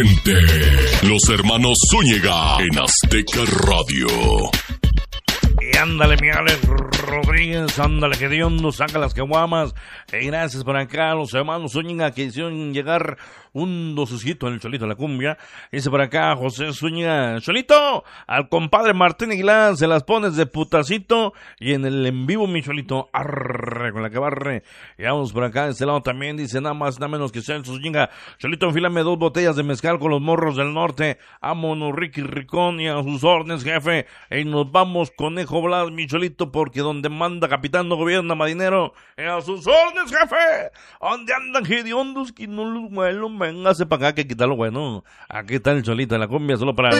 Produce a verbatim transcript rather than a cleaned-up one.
Los hermanos Zúñiga en Azteca Radio. Y ándale, mi Alex Rodríguez, ándale, que Dios nos saca las caguamas. Y gracias por acá a los hermanos Zúñiga que hicieron llegar un docecito en el Cholito de la Cumbia. Dice por acá José Zúñiga: Cholito, al compadre Martín Aguilar se las pones de putacito y en el en vivo, mi Cholito, arre, con la que barre. Y vamos por acá, de este lado también dice nada más, nada menos que Celso Zúñiga: Cholito, enfílame dos botellas de mezcal con los morros del norte. Vámonos, Ricky Ricón, y a sus órdenes, jefe. Y nos vamos, Conejo Blas, mi Cholito, porque donde manda capitán no gobierna marinero. Y a sus órdenes, jefe. ¿Dónde andan hediondos que no los vuelos? Véngase para acá que quitarlo bueno. Aquí está el Cholito de la Cumbia, solo para